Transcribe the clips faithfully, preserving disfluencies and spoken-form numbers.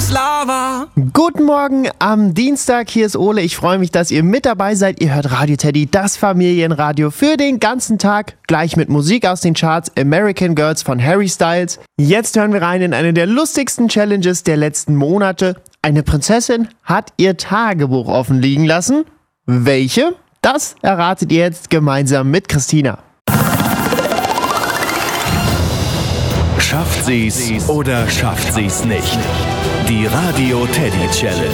Lava. Guten Morgen am Dienstag, hier ist Ole. Ich freue mich, dass ihr mit dabei seid. Ihr hört Radio Teddy, das Familienradio für den ganzen Tag. Gleich mit Musik aus den Charts, American Girls von Harry Styles. Jetzt hören wir rein in eine der lustigsten Challenges der letzten Monate. Eine Prinzessin hat ihr Tagebuch offen liegen lassen. Welche? Das erratet ihr jetzt gemeinsam mit Christina. Schafft sie's oder schafft sie's nicht? Die Radio Teddy Challenge.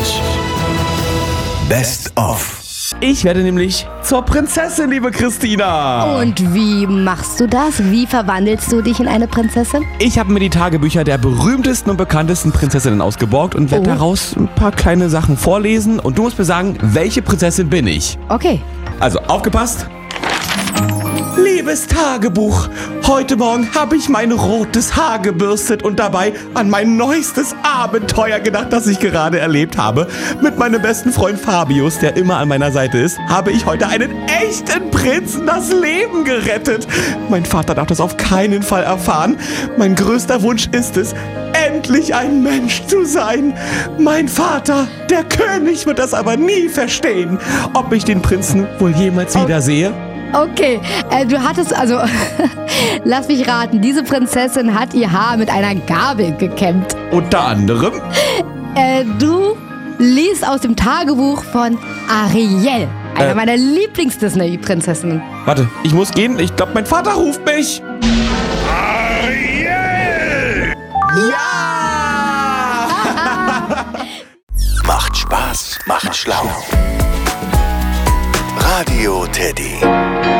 Best of. Ich werde nämlich zur Prinzessin, liebe Christina. Und wie machst du das? Wie verwandelst du dich in eine Prinzessin? Ich habe mir die Tagebücher der berühmtesten und bekanntesten Prinzessinnen ausgeborgt und werde Oh. daraus ein paar kleine Sachen vorlesen. Und du musst mir sagen, welche Prinzessin bin ich? Okay. Also, aufgepasst. Liebes Tagebuch, heute Morgen habe ich mein rotes Haar gebürstet und dabei an mein neuestes Abenteuer gedacht, das ich gerade erlebt habe. Mit meinem besten Freund Fabius, der immer an meiner Seite ist, habe ich heute einen echten Prinzen das Leben gerettet. Mein Vater darf das auf keinen Fall erfahren. Mein größter Wunsch ist es, endlich ein Mensch zu sein. Mein Vater, der König, wird das aber nie verstehen. Ob ich den Prinzen wohl jemals wiedersehe? Okay, äh, du hattest, also, lass mich raten, diese Prinzessin hat ihr Haar mit einer Gabel gekämmt. Unter anderem? Äh, du liest aus dem Tagebuch von Ariel, einer Äh. meiner Lieblings-Disney-Prinzessinnen. Warte, ich muss gehen. Ich glaube, mein Vater ruft mich. Ariel! Ja! Macht Spaß, macht schlau. Radio Teddy.